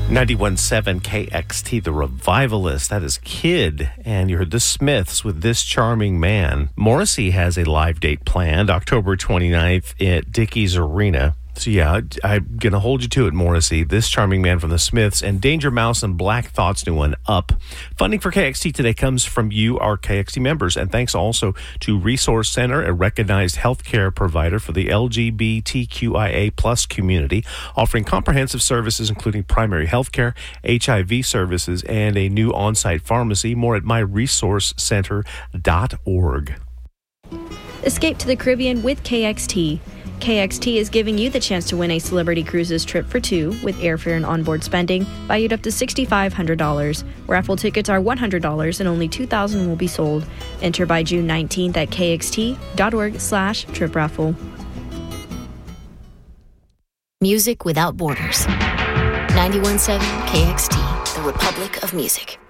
91.7 KXT, The Revivalist. That is Kid. And you heard the Smiths with This Charming Man. Morrissey has a live date planned October 29th at Dickies Arena. So yeah, I'm going to hold you to it, Morrissey. This Charming Man from the Smiths and Danger Mouse and Black Thought's new one, Up. Funding for KXT today comes from you, our KXT members. And thanks also to Resource Center, a recognized healthcare provider for the LGBTQIA plus community, offering comprehensive services including primary healthcare, HIV services, and a new on-site pharmacy. More at myresourcecenter.org. Escape to the Caribbean with KXT. KXT is giving you the chance to win a Celebrity Cruises trip for two with airfare and onboard spending valued up to $6,500. Raffle tickets are $100 and only 2,000 will be sold. Enter by June 19th at kxt.org/trip raffle. Music without borders. 91.7 KXT, the Republic of Music.